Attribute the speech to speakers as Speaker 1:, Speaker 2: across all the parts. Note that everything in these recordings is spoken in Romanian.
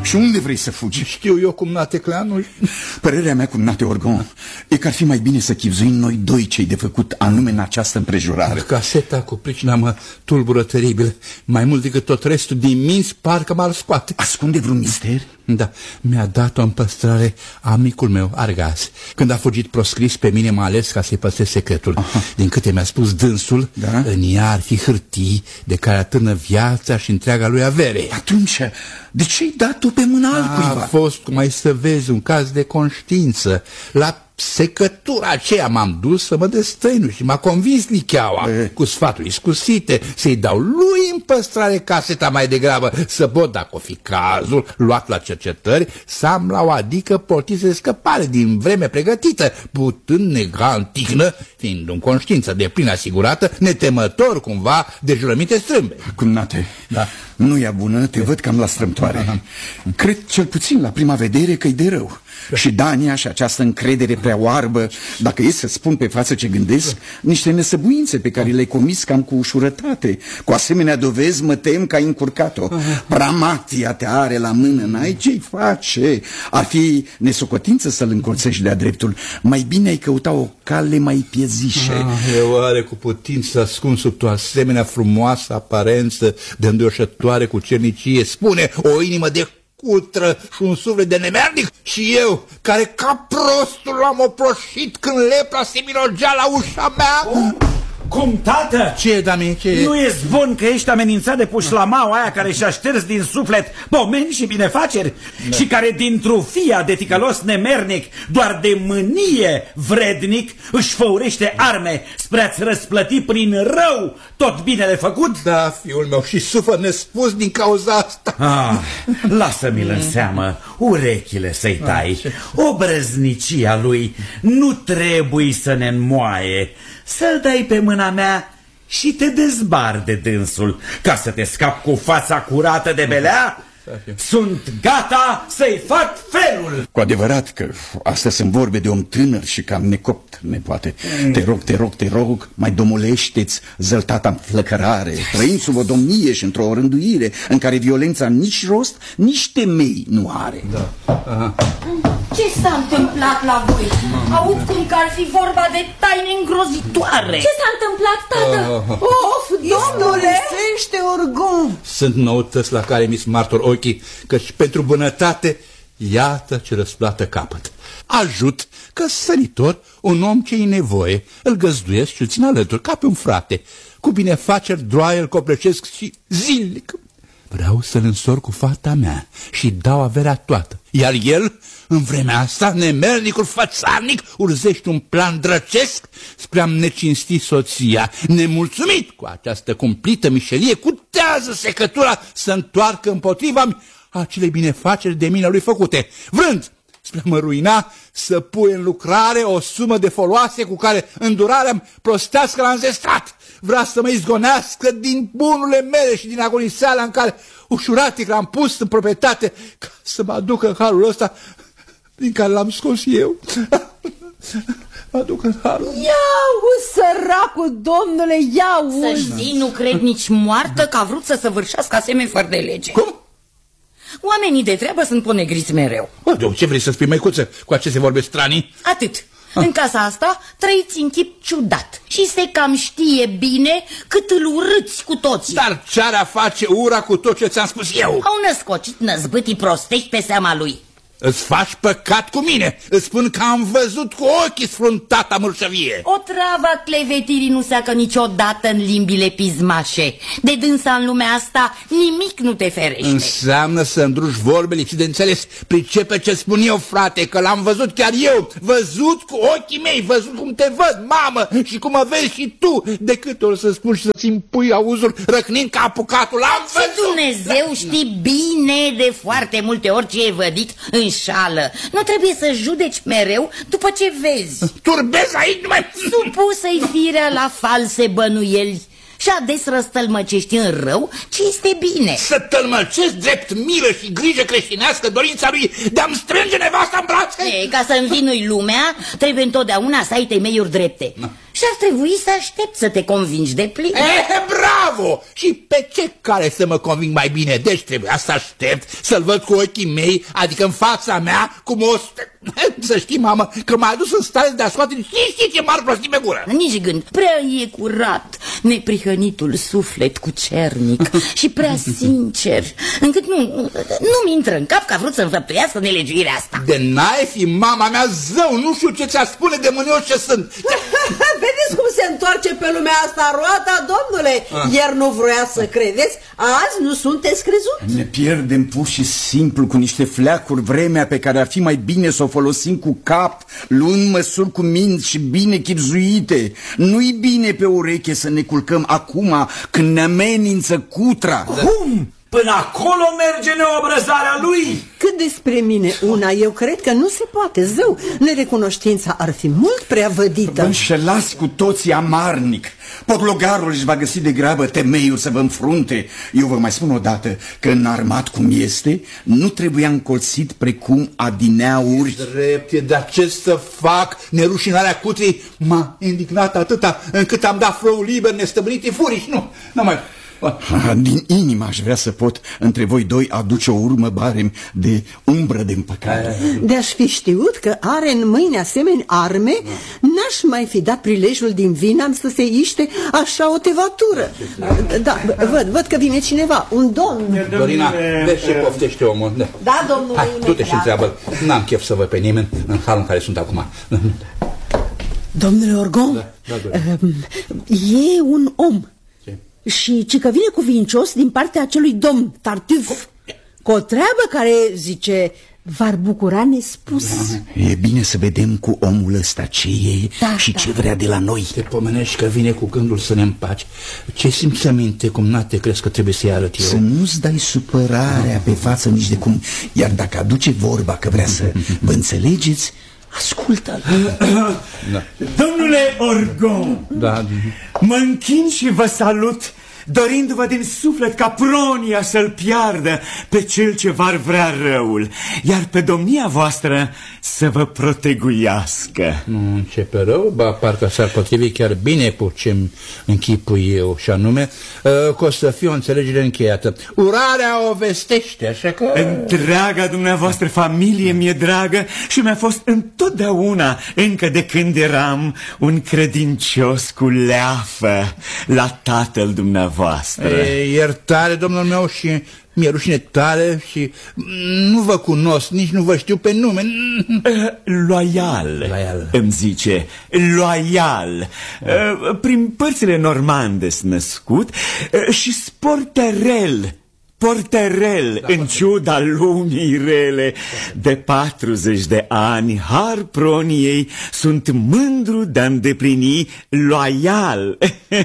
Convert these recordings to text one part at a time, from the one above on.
Speaker 1: Și unde vrei să fugi?
Speaker 2: Știu eu, cumnate Cleanul.
Speaker 1: Părerea mea, cumnate Orgon, e că ar fi mai bine să chibzuim noi doi ce-i de făcut anume în această împrejurare.
Speaker 2: Caseta cu pricina mă tulbură teribil. Mai mult decât tot restul din minți, parcă m-ar scoate.
Speaker 1: Ascunde vreun mister?
Speaker 2: Da, mi-a dat-o în păstrare amicul meu, Argas. Când a fugit proscris, pe mine m-a ales ca să-i păstrez secretul.
Speaker 1: Aha.
Speaker 2: Din câte mi-a spus dânsul,
Speaker 1: da?
Speaker 2: În ea ar fi hârtii de care atârnă viața și întreaga lui avere.
Speaker 1: Atunci, de ce-ai dat-o pe mâna altcuiva?
Speaker 2: A fost, cum ai să vezi, un caz de conștiință. La secătura aceea m-am dus să mă destăinu și m-a convins licheaua, cu sfaturi iscusite, să-i dau lui în păstrare caseta mai degrabă, să pot, dacă o fi cazul, luat la cercetări, să am la o adică portiță de scăpare din vreme pregătită, putând nega în tihnă, fiind în conștiință de plin asigurată, netemător cumva de jurăminte strâmbe.
Speaker 1: Cumnate,
Speaker 2: da.
Speaker 1: Nu e bună, te văd cam la strâmtoare. Cred cel puțin la prima vedere că-i de rău. Și Dania și această încredere prea oarbă, dacă e să spun pe față ce gândesc, niște nesăbuințe pe care le-ai comis cam cu ușurătate. Cu asemenea dovezi mă tem că ai încurcat-o. Pramatia te are la mână, n-ai ce-i face. Ar fi nesocotință să-l încurțești de-a dreptul. Mai bine ai căuta o cale mai piezișe.
Speaker 2: E oare cu putință ascuns sub o asemenea frumoasă aparență de înduioșătoare cu cernicie? Spune, o inimă de cutră și un suflet de nemernic? Și eu, care ca prostul l-am oproșit când lepra se mirogea la ușa mea?
Speaker 3: Cum, tată?
Speaker 2: Ce, Dami, ce?
Speaker 3: Nu e bun că ești amenințat de pușlamaua aia care și-a șters din suflet pomeni și binefaceri? Da. Și care dintr-o fia de ticălos nemernic, doar de mânie vrednic, își făurește arme spre a-ți răsplăti prin rău tot binele făcut?
Speaker 2: Da, fiul meu, și sufăr nespus din cauza asta.
Speaker 3: Lasă-mi-l în seamă, urechile să-i tai. Obrăznicia lui nu trebuie să ne înmoaie. Să-l dai pe mâna mea și te dezbar de dânsul, ca să te scap cu fața curată de belea. Sunt gata să-i fac felul.
Speaker 1: Cu adevărat că astea sunt vorbe de om tânăr și cam necopt, nepoate. Te rog, mai domolește-ți zăltata înflăcărare. Trăim sub o domnie și într-o rânduire în care violența nici rost, nici temei nu are.
Speaker 2: Da.
Speaker 4: Ce s-a întâmplat la voi? Aud cum că ar fi vorba de taine îngrozitoare. Ce s-a întâmplat, tată?
Speaker 5: Of, domnule! Istorește, Orgon!
Speaker 2: Sunt noutăți la care mi-s martor ochii, căci pentru bunătate, iată ce răsplată capăt. Ajut căsăritor un om ce-i nevoie, îl găzduiesc și îl țin alături, ca pe un frate. Cu binefaceri droaie îl coplecesc și zilnic. Vreau să-l însor cu fata mea și dau averea toată. Iar el, în vremea asta, nemernicul fățarnic, urzește un plan drăcesc spre a-mi necinsti soția. Nemulțumit cu această cumplită mișelie, cutează secătura să întoarcă împotriva acele binefaceri de mine lui făcute, vrând, spre a mă ruina, să pui în lucrare o sumă de foloase cu care îndurarea-mi prostească l-a înzestrat. Vrea să mă izgonească din bunurile mele și din agoniseala în care ușuratic l-am pus în proprietate, ca să mă aducă în halul ăsta din care l-am scos eu. Mă aduc în halul.
Speaker 5: Ia-u, săracul, domnule, ia-u!
Speaker 4: Să știi, nu cred nici moartă că a vrut să săvârșească asemenea fără de lege.
Speaker 2: Cum?
Speaker 4: Oamenii de treabă sunt ponegriți mereu.
Speaker 2: Ce vrei să spui, măicuță, cu aceste vorbe stranii?
Speaker 4: Atât. În casa asta trăiți în chip ciudat și se cam știe bine cât îl urâți cu toții.
Speaker 2: Dar ce-ar face ura cu tot ce ți-am spus eu?
Speaker 4: Au născocit năzbâtii prostești pe seama lui.
Speaker 2: Îți faci păcat cu mine. Îți spun că am văzut cu ochii sfruntata mărșăvie.
Speaker 4: O travă a clevetirii nu seacă niciodată în limbile pizmașe. De dânsa în lumea asta nimic nu te ferește.
Speaker 2: Înseamnă să îndruși vorbe lipsit de înțeles. Pricepe ce spun eu, frate, că l-am văzut chiar eu. Văzut cu ochii mei, văzut cum te văd, mamă, și cum mă vezi și tu. De câte ori să spun și să-ți impui auzul răcnind ca apucatul. L-am văzut.
Speaker 4: Și Dumnezeu știi bine de foarte multe ori ce e vădit înșală. Nu trebuie să judeci mereu după ce vezi.
Speaker 2: Turbezi aici numai...
Speaker 4: Supusă-i firea la false bănuieli și ades răstălmăcești în rău ce este bine.
Speaker 2: Să tălmăcesc drept milă și grijă creștinească dorința lui de a-mi strânge nevasta în brațe?
Speaker 4: Ca să învinui lumea, trebuie întotdeauna să ai temeiuri drepte. și ar trebui să aștept să te convingi de plin.
Speaker 2: Bravo! Și pe ce cale să mă conving mai bine? Deci trebuia să aștept să-l văd cu ochii mei, adică în fața mea, cum o... Să știi, mamă, că m-a adus în stare de a scoate știi ce mari prostii pe gură.
Speaker 4: Nici gând, prea e curat neprihănitul suflet cu cernic și prea sincer, încât nu-mi intră în cap că a vrut să înfăptuiască nelegiuirea asta.
Speaker 2: De n-ai fi mama mea zău, nu știu ce ți-a spune de mânioși ce sunt.
Speaker 5: Vedeți cum se întoarce pe lumea asta roata, domnule? Ieri nu vroia să credeți, azi nu sunteți crezut.
Speaker 1: Ne pierdem pur și simplu cu niște fleacuri vremea pe care ar fi mai bine să o folosim cu cap, luând măsuri cu minți și bine chipzuite. Nu-i bine pe ureche să ne culcăm acum când ne amenință cutra.
Speaker 3: Cum? Până acolo merge neobrăzarea lui?
Speaker 5: Cât despre mine una, eu cred că nu se poate, zău. Nerecunoștința ar fi mult prea vădită.
Speaker 1: Vă înșelați cu toții amarnic. Potlogarul își va găsi de grabă temeiul să vă înfrunte. Eu vă mai spun odată că înarmat cum este, nu trebuia încolțit precum adineauri.
Speaker 2: Drept, dar ce să fac? Nerușinarea cutrii m-a indignat atâta încât am dat flowul liber nestăbânit furii și nu mai...
Speaker 1: Din inimă aș vrea să pot între voi doi aduce o urmă barem de umbră de împăcare.
Speaker 5: De-aș fi știut că are în mâini asemeni arme, n-aș mai fi dat prilejul din Vinam să se iște așa o tevatură. Da, văd că vine cineva, un domn.
Speaker 2: Dorina, vezi ce poftește omul.
Speaker 5: Da, domnule.
Speaker 2: Hai, du-te și întreabă. N-am chef să văd pe nimeni în halul în care sunt acum.
Speaker 6: Domnule Orgon, e un om. Și ci că vine cuvincios din partea acelui domn Tartuf, cu o treabă care, zice, v-ar bucura nespus.
Speaker 1: E bine să vedem cu omul ăsta ce e și ce vrea de la noi.
Speaker 2: Te pomenești că vine cu gândul să ne împaci. Ce simțăminte, cum n-a te crezi că trebuie să-i arăt eu?
Speaker 1: Să nu-ți dai supărarea pe față nici de cum. Iar dacă aduce vorba că vrea să vă înțelegeți, ascultă-l.
Speaker 3: Da. Domnule Orgon, mă închin și vă salut, dorindu-vă din suflet ca Pronia să-l piardă pe cel ce v-ar vrea răul, iar pe domnia voastră să vă proteguiască.
Speaker 2: Nu începe rău, ba parcă s-ar potrivi chiar bine cu ce-mi închipui eu, și anume că o să fie o înțelegere încheiată. Urarea o vestește, așa că...
Speaker 3: Întreaga dumneavoastră familie mi-e dragă și mi-a fost întotdeauna, încă de când eram un credincios cu leafă la tatăl dumneavoastră.
Speaker 2: Iertare, domnul meu, și mi-e rușine tare și nu vă cunosc, nici nu vă știu pe nume.
Speaker 3: Loial, îmi zice, loial. Prin părțile normande s născut și sporterel. Porterel, în ciuda lumii rele. De 40 de ani, har Proniei, sunt mândru de-a îndeplini loial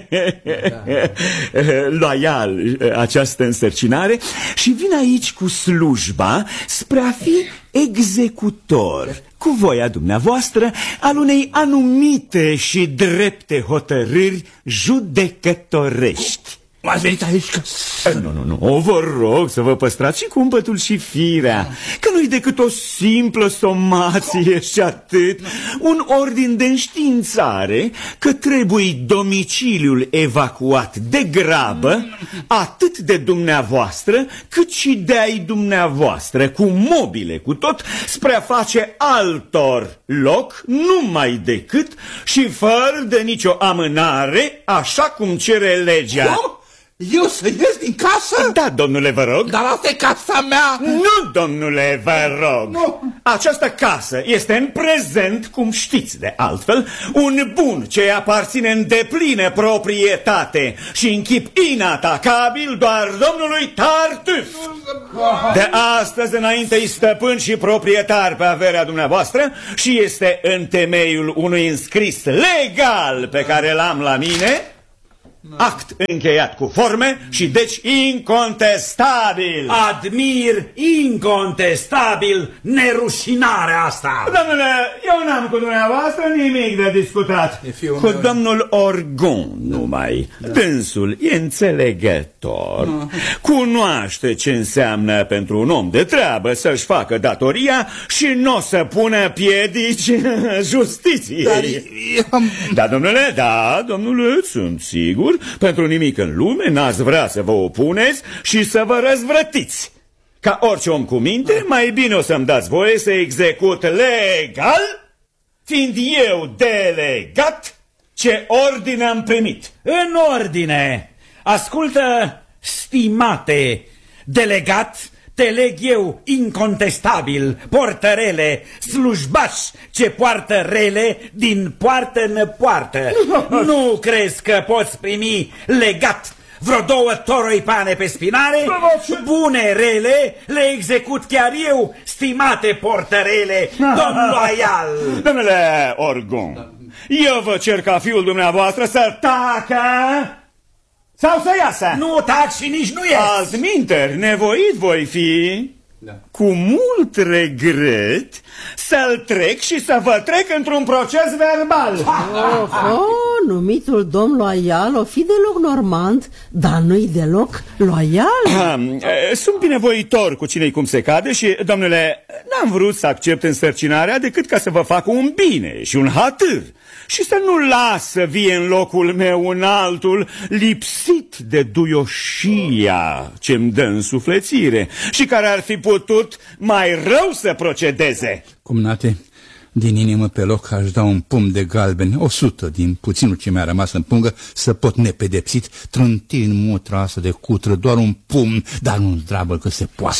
Speaker 3: loial această însărcinare și vin aici cu slujba spre a fi executor, cu voia dumneavoastră, al unei anumite și drepte hotărâri judecătorești.
Speaker 2: M-ați venit aici că...
Speaker 3: Nu, vă rog să vă păstrați și cumpătul și firea, că nu-i decât o simplă somație și atât, un ordin de înștiințare că trebuie domiciliul evacuat de grabă, atât de dumneavoastră, cât și de-ai dumneavoastră, cu mobile, cu tot, spre a face altor loc, numai decât și fără de nicio amânare, așa cum cere legea.
Speaker 2: Eu să ies din casă?
Speaker 3: Da, domnule, vă rog.
Speaker 2: Dar asta e casa mea.
Speaker 3: Nu, domnule, vă rog. Nu. Această casă este în prezent, cum știți de altfel, un bun ce aparține în deplină proprietate și în chip inatacabil doar domnului Tartuf. De astăzi înainte-i stăpân și proprietar pe averea dumneavoastră și este în temeiul unui înscris legal pe care l-am la mine.
Speaker 7: Act încheiat cu forme și deci incontestabil.
Speaker 3: Admir incontestabil nerușinarea asta.
Speaker 7: Domnule, eu n-am cu dumneavoastră nimic de discutat. Cu domnul Orgon numai. Dânsul e înțelegător. Cunoaște ce înseamnă pentru un om de treabă să-și facă datoria și nu o să pună piedici justiției. Da, domnule, sunt sigur. Pentru nimic în lume n-ați vrea să vă opuneți și să vă răzvrătiți. Ca orice om cu minte, mai bine o să-mi dați voie să execut legal, fiind eu delegat, ce ordine am primit.
Speaker 3: În ordine. Ascultă, stimate delegat, te leg eu incontestabil, portărele, slujbași ce poartă rele din poartă în poartă. Nu crezi că poți primi legat vreo 2 toroipane pe spinare? Bune rele le execut chiar eu, stimate portărele, domn loial.
Speaker 7: Domnule Orgon, eu vă cer ca fiul dumneavoastră să tacă sau să iasă.
Speaker 3: Nu taci și nici nu ies.
Speaker 7: Altminteri, nevoit voi fi, cu mult regret, să-l trec și să vă trec într-un proces verbal.
Speaker 5: Numitul domn loial o fi deloc normand, dar nu-i deloc loial.
Speaker 7: Sunt binevoitor cu cine-i cum se cade și, domnule, n-am vrut să accept însărcinarea decât ca să vă fac un bine și un hatâr și să nu las să vie în locul meu un altul lipsit de duioșia ce-mi dă însuflețire și care ar fi putut mai rău să procedeze.
Speaker 2: Cumnate, din inimă pe loc aș da un pumn de galbeni, 100 din puținul ce mi-a rămas în pungă, să pot nepedepsit trânti în mutra asta de cutră, doar un pumn, dar nu zdravă că se poate.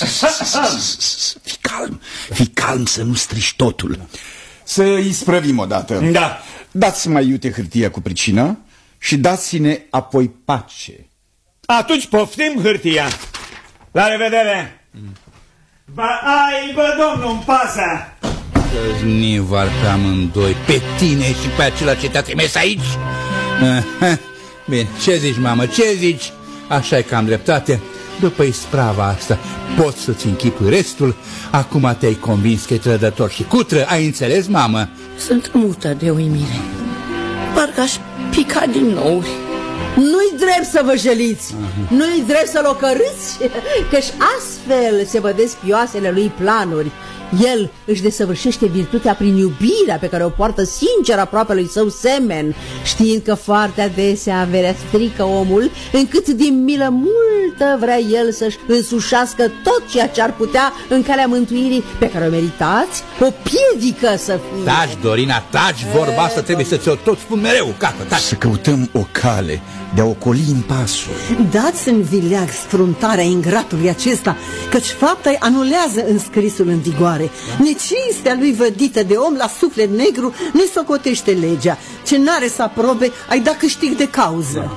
Speaker 1: Fii calm să nu strici totul. Să îi sprăvim odată.
Speaker 7: Da.
Speaker 1: Dați mai iute hârtia cu pricina și dați-ne apoi pace.
Speaker 7: Atunci poftim hârtia. La revedere. Bă, domnul, pasă.
Speaker 2: Căzni var pe amândoi, pe tine și pe acela ce te-a trimis aici. Bine, ce zici, mamă, ce zici? Așa-i că am dreptate. După isprava asta poți să-ți închipui restul. Acum te-ai convins că e trădător și cutră. Ai înțeles, mamă?
Speaker 4: Sunt mută de uimire. Parcă aș pica din nou.
Speaker 6: Nu-i drept să vă jeliți, nu-i drept să-l ocărâți, că-și astfel se vădesc pioasele lui planuri. El își desăvârșește virtutea prin iubirea pe care o poartă sincer aproape lui său semen, știind că foarte adesea averea strică omul, încât din milă multă vrea el să-și însușească tot ceea ce ar putea în calea mântuirii pe care o meritați, o piedică să fie.
Speaker 2: Taci, Dorina, taci, vorba asta trebuie să ți-o tot spun mereu, cată, taci.
Speaker 1: Să căutăm o cale de a ocoli impasul.
Speaker 5: Dați în vileag sfruntarea ingratului acesta, căci fapta anulează înscrisul în vigoare. Necinstea lui vădită de om la suflet negru ne socotește legea. Ce n-are să aprobe, ai da câștig de cauză.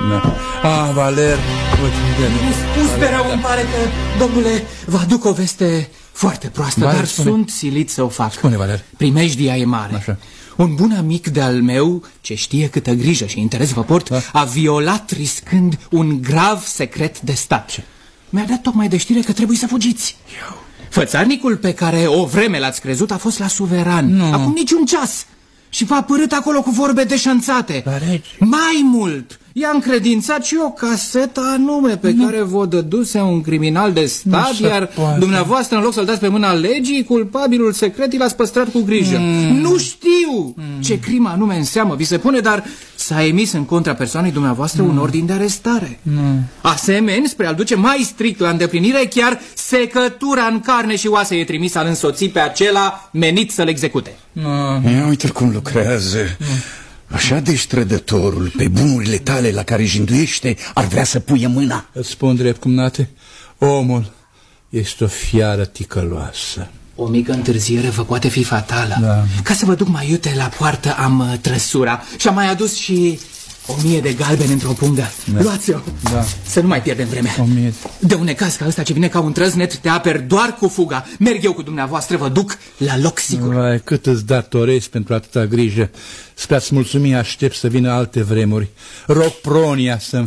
Speaker 2: Valer,
Speaker 8: Spus mereu, îmi pare că, domnule, vă aduc o veste foarte proastă,
Speaker 2: Valer,
Speaker 8: dar
Speaker 2: spune.
Speaker 8: sunt silit să o fac.
Speaker 2: Spune, Valer.
Speaker 8: Primejdia e mare.
Speaker 2: Așa.
Speaker 8: Un bun amic de-al meu, ce știe câtă grijă și interes vă port, a violat riscând un grav secret de stat. Mi-a dat tocmai de știre că trebuie să fugiți. Fățarnicul pe care o vreme l-ați crezut a fost la suveran. Acum niciun ceas. Și v-a părât acolo cu vorbe deșanțate. Mai mult, i-a încredințat și o casetă anume pe care vă dăduse un criminal de stat, iar dumneavoastră, în loc să-l dați pe mâna legii, culpabilul secret l-ați păstrat cu grijă. Nu știu ce crimă anume înseamnă, vi se pune, dar s-a emis în contra persoanei dumneavoastră un ordin de arestare. Asemeni, spre a-l duce mai strict la îndeplinire, chiar secătura în carne și oase e trimis al însoții pe acela menit să-l execute.
Speaker 1: Ia uite cum lucrează. Așa deci trădătorul, pe bunurile tale la care jinduiește, ar vrea să puie mâna.
Speaker 2: îți spun drept, cumnate, omul este o fiară ticăloasă.
Speaker 8: O mică întârziere vă poate fi fatală.
Speaker 2: Da.
Speaker 8: Ca să vă duc mai iute la poartă am trăsura și am mai adus și 1000 de galbeni într-o pungă. Luați-o.
Speaker 2: Da.
Speaker 8: Să nu mai pierdem vremea.
Speaker 2: 1000.
Speaker 8: De un necaz ca ăsta ce vine ca un trăznet, te aperi doar cu fuga. Merg eu cu dumneavoastră, vă duc la loc sigur.
Speaker 2: Vai, cât îți datorezi pentru atâta grijă. Spre a-ți mulțumi aștept să vină alte vremuri. Rog Pronia să-mi